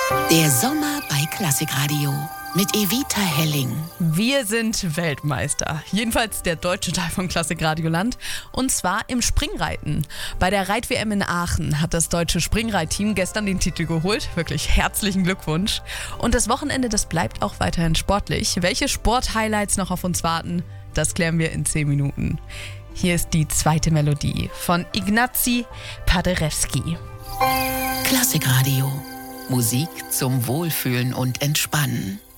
Der Sommer bei Klassikradio mit Evita Helling. Wir sind Weltmeister. Jedenfalls der deutsche Teil von Klassikradioland. Und zwar im Springreiten. Bei der Reit-WM in Aachen hat das deutsche Springreitteam gestern den Titel geholt. Wirklich herzlichen Glückwunsch. Und das Wochenende, das bleibt auch weiterhin sportlich. Welche Sport-Highlights noch auf uns warten, das klären wir in 10 Minuten. Hier ist die zweite Melodie von Ignacy Paderewski. Klassikradio. Musik zum Wohlfühlen und Entspannen.